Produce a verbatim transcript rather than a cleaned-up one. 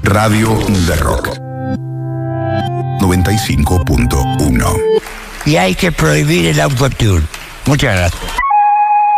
Radio de Rock noventa y cinco punto uno. Y hay que prohibir el autotune. Muchas gracias.